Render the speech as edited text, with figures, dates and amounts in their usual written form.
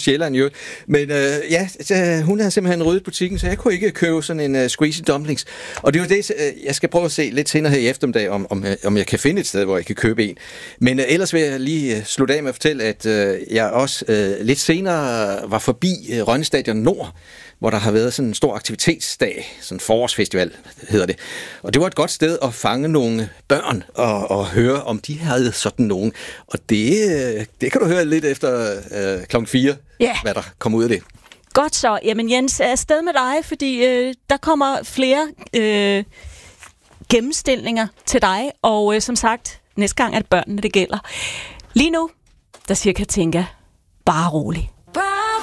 Sjælland jo. Men hun havde simpelthen ryddet butikken, så jeg kunne ikke købe sådan en squeezy dumplings. Og det er jo det, jeg skal prøve at se lidt senere her i eftermiddag, om jeg kan finde et sted, hvor jeg kan købe en. Men ellers vil jeg lige slutte af med at fortælle, at jeg også lidt senere var forbi Rønne Stadion Nord, hvor der har været sådan en stor aktivitetsdag, sådan en forårsfestival hedder det. Og det var et godt sted at fange nogle børn og høre, om de havde sådan nogen. Og det kan du høre lidt efter 4:00, hvad der kommer ud af det. Godt så. Jamen Jens, er afsted med dig, fordi der kommer flere gennemstillinger til dig. Og som sagt, næste gang er det børnene, det gælder. Lige nu, der siger Katinka, bare rolig.